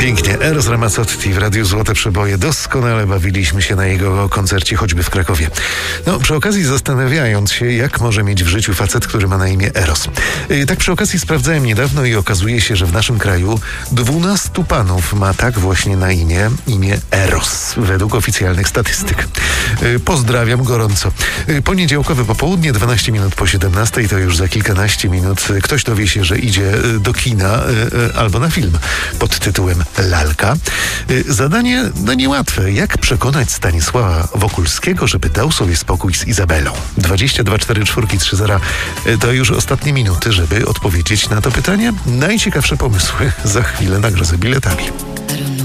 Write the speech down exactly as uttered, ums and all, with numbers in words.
Pięknie. Eros Ramazzotti w Radiu Złote Przeboje. Doskonale bawiliśmy się na jego koncercie, choćby w Krakowie. No, przy okazji zastanawiając się, jak może mieć w życiu facet, który ma na imię Eros. Yy, tak przy okazji sprawdzałem niedawno i okazuje się, że w naszym kraju dwunastu panów ma tak właśnie na imię, imię Eros, według oficjalnych statystyk. Yy, pozdrawiam gorąco. Yy, poniedziałkowe popołudnie, dwanaście minut po siedemnastej, to już za kilkanaście minut ktoś dowie się, że idzie do kina yy, albo na film pod tytułem Lalka. Zadanie no niełatwe. Jak przekonać Stanisława Wokulskiego, żeby dał sobie spokój z Izabelą? dwadzieścia dwa cztery cztery trzy zero to już ostatnie minuty, żeby odpowiedzieć na to pytanie. Najciekawsze pomysły za chwilę na grę z biletami.